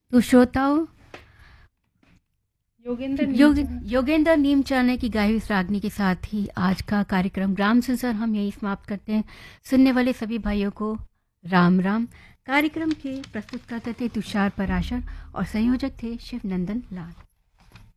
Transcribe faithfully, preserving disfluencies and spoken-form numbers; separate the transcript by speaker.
Speaker 1: तो श्रोताओं,
Speaker 2: योगेंद्र
Speaker 1: योग
Speaker 2: नीमचंद।
Speaker 1: योगेंद्र नीमचाने की गाई हुई इस रागनी के साथ ही आज का कार्यक्रम ग्राम संसार हम यही समाप्त करते हैं। सुनने वाले सभी भाइयों को राम राम। कार्यक्रम के प्रस्तुत करते थे तुषार पराशर और संयोजक थे शिवनंदन लाल।